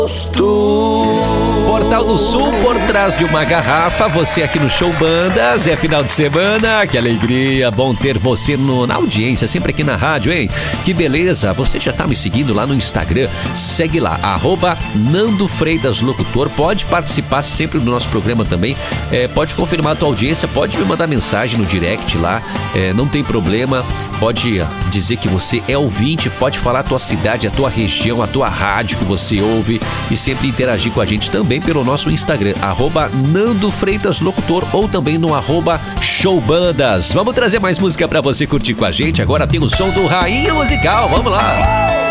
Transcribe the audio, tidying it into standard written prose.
Portal do Sul, por trás de uma garrafa, você aqui no Show Bandas, é final de semana, que alegria, bom ter você na audiência, sempre aqui na rádio, hein? Que beleza, você já tá me seguindo lá no Instagram, segue lá, @Nando Freitas Locutor, pode participar sempre do nosso programa também, pode confirmar a tua audiência, pode me mandar mensagem no direct lá, não tem problema, pode dizer que você é ouvinte, pode falar a tua cidade, a tua região, a tua rádio que você ouve e sempre interagir com a gente também pelo nosso Instagram, @Nando Freitas Locutor ou também no @Showbandas. Vamos trazer mais música pra você curtir com a gente. Agora tem o som do Rainha Musical, vamos lá!